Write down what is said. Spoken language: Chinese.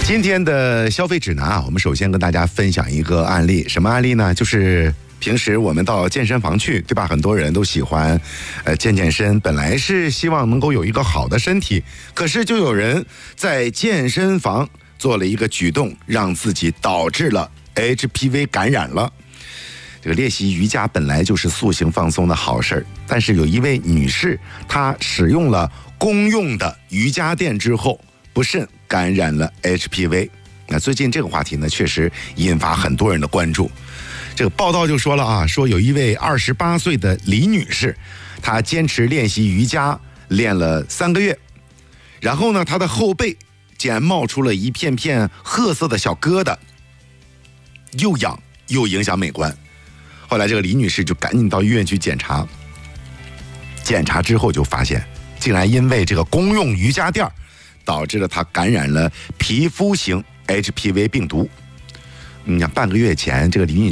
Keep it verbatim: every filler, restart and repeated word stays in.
今天的消费指南啊，我们首先跟大家分享一个案例，什么案例呢？就是平时我们到健身房去，对吧？很多人都喜欢，呃，健健身，本来是希望能够有一个好的身体，可是就有人在健身房做了一个举动，让自己导致了 H P V 感染了。这个练习瑜伽本来就是塑形放松的好事儿，但是有一位女士，她使用了公用的瑜伽垫之后，不慎感染了 H P V。那最近这个话题呢，确实引发很多人的关注。这个报道就说了啊，说有一位二十八岁的李女士，她坚持练习瑜伽练了三个月，然后呢，她的后背竟然冒出了一片片褐色的小疙瘩，又痒又影响美观。后来这个李女士就赶紧到医院去检查，检查之后就发现，竟然因为这个公用瑜伽垫导致了她感染了皮肤型 H P V 病毒。你想半个月前这个李女